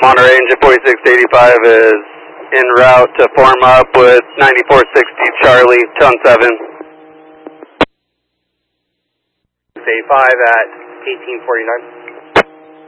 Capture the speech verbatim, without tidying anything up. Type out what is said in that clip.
Monterey, engine forty-six eighty-five is en route to form up with ninety-four sixty Charlie, ton seven. eighty-five at eighteen forty-nine.